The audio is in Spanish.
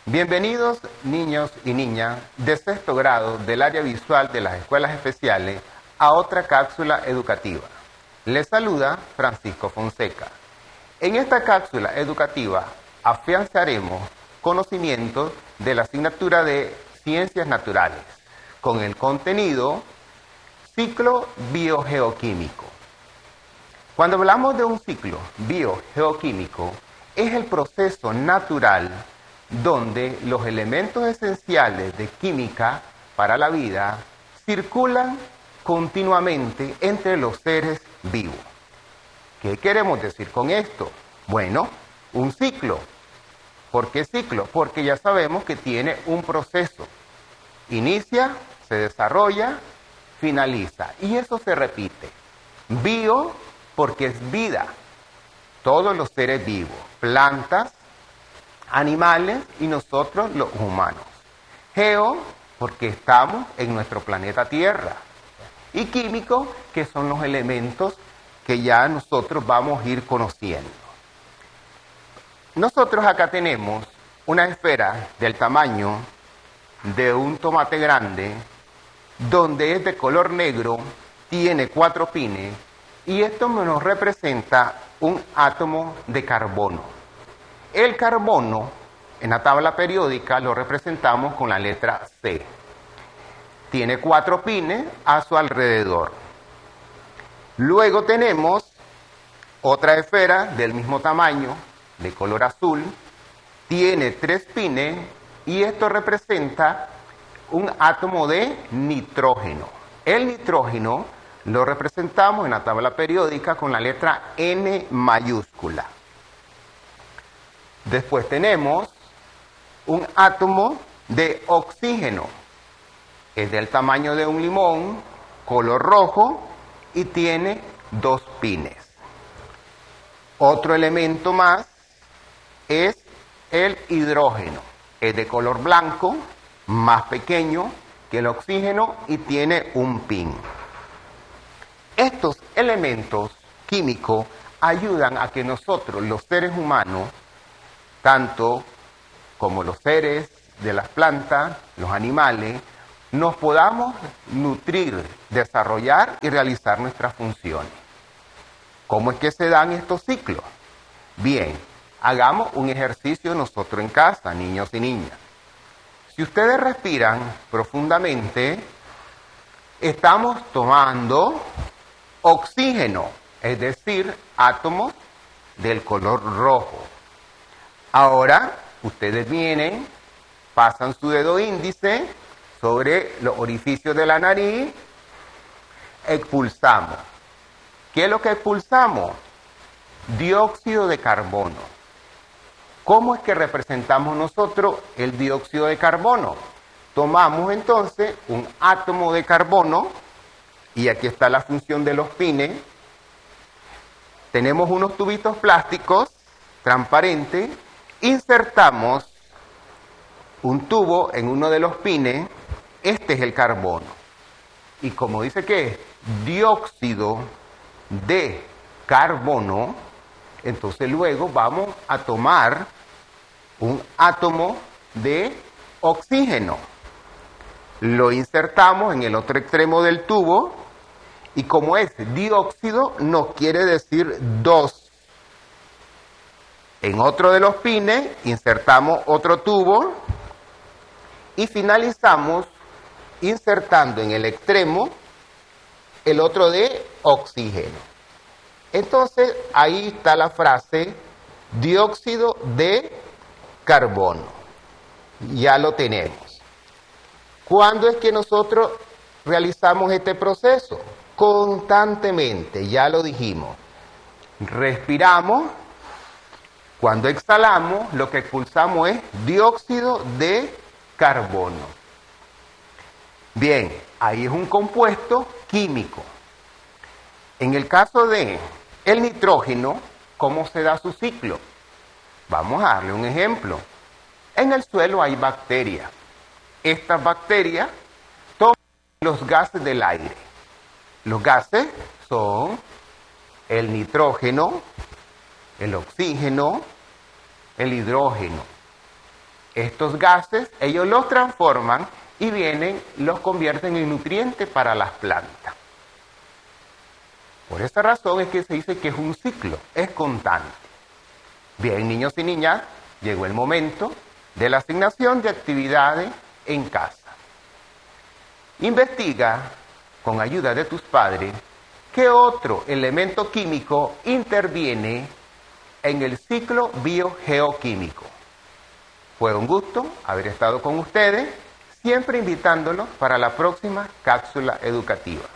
Bienvenidos niños y niñas de sexto grado del área visual de las escuelas especiales a otra cápsula educativa. Les saluda Francisco Fonseca. En esta cápsula educativa afianzaremos conocimientos de la asignatura de Ciencias Naturales con el contenido Ciclo Biogeoquímico. Cuando hablamos de un ciclo biogeoquímico, es el proceso natural donde los elementos esenciales de química para la vida circulan continuamente entre los seres vivos. ¿Qué queremos decir con esto? Bueno, un ciclo. ¿Por qué ciclo? Porque ya sabemos que tiene un proceso. Inicia, se desarrolla, finaliza. Y eso se repite. Bio, porque es vida. Todos los seres vivos, plantas, animales y nosotros los humanos. Geo, porque estamos en nuestro planeta Tierra. Y químico, que son los elementos que ya nosotros vamos a ir conociendo. Nosotros acá tenemos una esfera del tamaño de un tomate grande, donde es de color negro, tiene 4 pines, y esto nos representa un átomo de carbono. El carbono, en la tabla periódica, lo representamos con la letra C. Tiene 4 pines a su alrededor. Luego tenemos otra esfera del mismo tamaño, de color azul, tiene 3 pines y esto representa un átomo de nitrógeno. El nitrógeno lo representamos en la tabla periódica con la letra N mayúscula. Después tenemos un átomo de oxígeno. Es del tamaño de un limón, color rojo y tiene 2 pines. Otro elemento más es el hidrógeno. Es de color blanco, más pequeño que el oxígeno y tiene un pin. Estos elementos químicos ayudan a que nosotros, los seres humanos, tanto como los seres de las plantas, los animales, nos podamos nutrir, desarrollar y realizar nuestras funciones. ¿Cómo es que se dan estos ciclos? Bien, hagamos un ejercicio nosotros en casa, niños y niñas. Si ustedes respiran profundamente, estamos tomando oxígeno, es decir, átomos del color rojo. Ahora, ustedes vienen, pasan su dedo índice sobre los orificios de la nariz, expulsamos. ¿Qué es lo que expulsamos? Dióxido de carbono. ¿Cómo es que representamos nosotros el dióxido de carbono? Tomamos entonces un átomo de carbono, y aquí está la función de los pines. Tenemos unos tubitos plásticos transparentes, insertamos un tubo en uno de los pines, este es el carbono. Y como dice que es dióxido de carbono, entonces luego vamos a tomar un átomo de oxígeno. Lo insertamos en el otro extremo del tubo y como es dióxido, nos quiere decir 2. En otro de los pines insertamos otro tubo y finalizamos insertando en el extremo el otro de oxígeno. Entonces ahí está la frase dióxido de carbono. Ya lo tenemos. ¿Cuándo es que nosotros realizamos este proceso? Constantemente, ya lo dijimos. Respiramos. Cuando exhalamos, lo que expulsamos es dióxido de carbono. Bien, ahí es un compuesto químico. En el caso de el nitrógeno, ¿cómo se da su ciclo? Vamos a darle un ejemplo. En el suelo hay bacterias. Estas bacterias toman los gases del aire. Los gases son el nitrógeno, el oxígeno, el hidrógeno. Estos gases, ellos los transforman y los convierten en nutrientes para las plantas. Por esta razón es que se dice que es un ciclo, es constante. Bien, niños y niñas, llegó el momento de la asignación de actividades en casa. Investiga, con ayuda de tus padres, qué otro elemento químico interviene en el ciclo biogeoquímico. Fue un gusto haber estado con ustedes, siempre invitándolos para la próxima cápsula educativa.